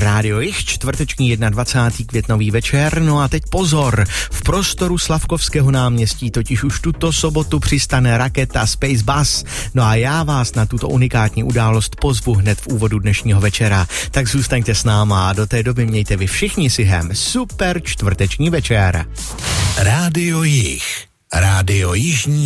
Rádio Jich, čtvrteční 21. květnový večer. No a teď pozor, v prostoru Slavkovského náměstí totiž už tuto sobotu přistane raketa Space Bus. No a já vás na tuto unikátní událost pozvu hned v úvodu dnešního večera. Tak zůstaňte s náma a do té doby mějte vy všichni sihem super čtvrteční večer. Rádio Jich, Rádio Jižní